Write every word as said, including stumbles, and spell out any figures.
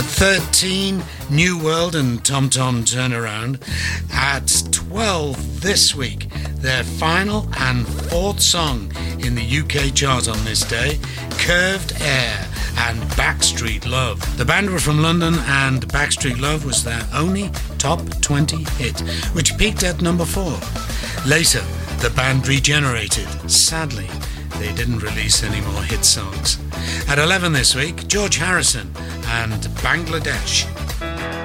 At thirteen, New World and Tom Tom Turnaround. At twelve this week, their final and fourth song in the U K chart on this day, Curved Air and Backstreet Love. The band were from London and Backstreet Love was their only top twenty hit, which peaked at number four. Later, the band regenerated. Sadly, they didn't release any more hit songs. At eleven this week, George Harrison and Bangladesh.